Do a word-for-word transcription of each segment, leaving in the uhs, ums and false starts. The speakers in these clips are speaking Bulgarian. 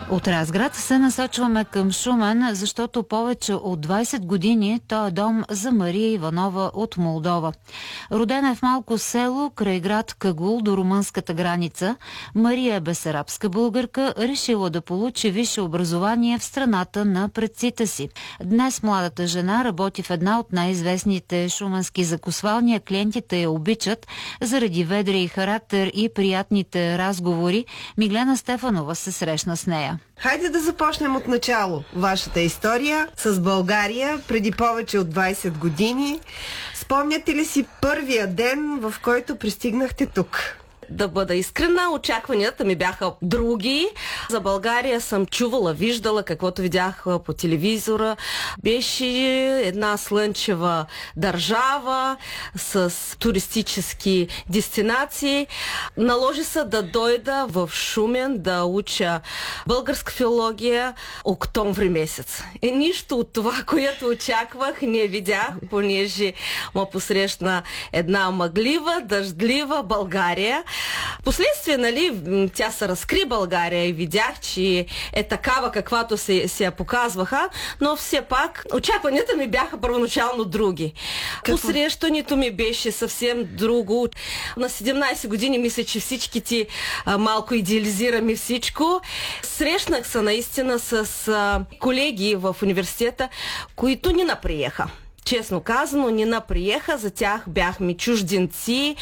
От Разград се насочваме към Шумен, защото повече от двайсет години той е дом за Мария Иванова от Молдова. Родена е в малко село край град Кагул до румънската граница, Мария е бесарабска българка, решила да получи висше образование в страната на предците си. Днес младата жена работи в една от най-известните шуменски закусвални, а клиентите я обичат заради ведрия характер и приятните разговори. Миглена Стефанова се срещна с нея. Хайде да започнем от начало. Вашата история с България преди повече от двайсет години. Спомняте ли си първия ден, в който пристигнахте тук? Да бъда искрена, очакванията ми бяха други. За България съм чувала, виждала, каквото видях по телевизора. Беше една слънчева държава с туристически дестинации. Наложи се да дойда в Шумен да уча българска филология октомври месец. И нищо от това, което очаквах, не видях, понеже ме посрещна една мъглива, дъждлива България. Последствие, нали, тя се разкри България и видях, че е такава, каквато се, се я показваха, но все пак очакванията ми бяха първоначално други. Какво? Посрещането ми беше съвсем друго. На седемнайсет години мисля, че всички ти а, малко идеализираме всичко. Срещнах се наистина с а, колеги в университета, които ни наприеха. Честно казано, не наприеха, за тях бяхме чужденци.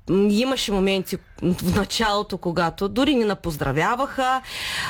Имаше моменти в началото, когато дори не напоздравяваха.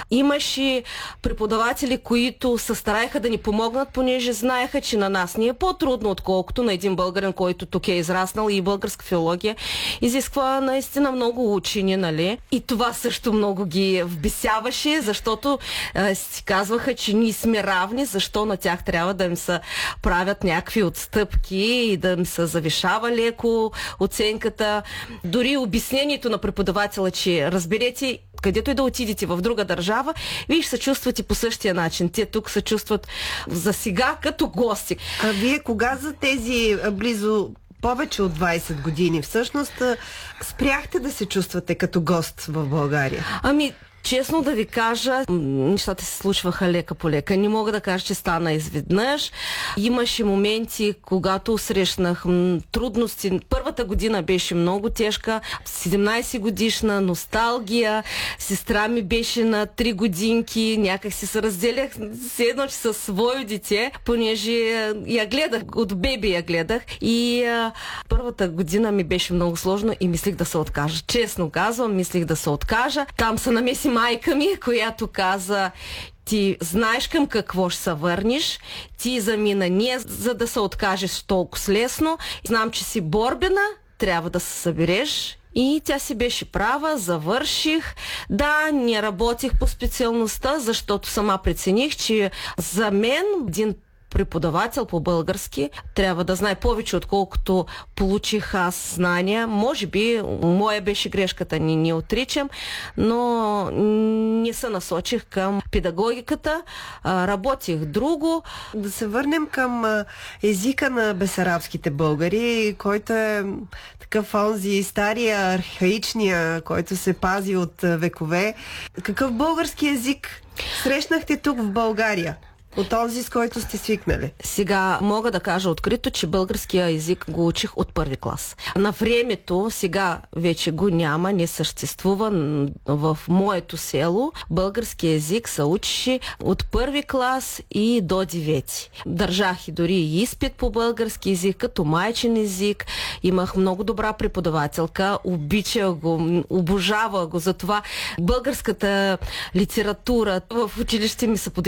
Имаше преподаватели, които се стараеха да ни помогнат, понеже знаеха, че на нас ни е по-трудно, отколкото на един българин, който тук е израснал, и българска филология изисква наистина много учени, нали? И това също много ги вбесяваше, защото е, си казваха, че ние сме равни, защо на тях трябва да им се правят някакви отстъпки и да им се завишава леко оценката. Дори обяснението на преподавателя, че разберете, където и да отидете в друга държава, вие ще се чувствате по същия начин. Те тук се чувстват за сега като гости. А вие кога за тези близо повече от двайсет години всъщност спряхте да се чувствате като гост в България? Ами, честно да ви кажа, нещата се случваха лека по лека. Не мога да кажа, че стана изведнъж. Имаше моменти, когато срещнах трудности. Първата година беше много тежка. седемнайсет годишна носталгия. Сестра ми беше на три годинки. Някак си се разделях все едно, че със свое дете, понеже я гледах, от беби я гледах. И а, първата година ми беше много сложно и мислих да се откажа. Честно казвам, мислих да се откажа. Там се намеси майка ми, която каза: ти знаеш към какво ще се върнеш, ти замина не за да се откажеш толкова лесно. Знам, че си борбена, трябва да се събереш. И тя си беше права, завърших. Да, не работих по специалността, защото сама прецених, че за мен един преподавател по български трябва да знае повече, отколкото получих аз знания. Може би моя беше грешката, не, не отричам, но не се насочих към педагогиката, работих друго. Да се върнем към езика на бесарабските българи, който е такъв онзи стария, архаичния, който се пази от векове. Какъв български език срещнахте тук в България? От този, с който сте свикнали? Сега мога да кажа открито, че българския език го учих от първи клас. На времето, сега вече го няма, не съществува. В моето село български език се учеше от първи клас и до девети. Държах и дори и изпит по български език, като майчин език. Имах много добра преподавателка, обичах го, обожава го. Затова българската литература в училище ми се подиграваше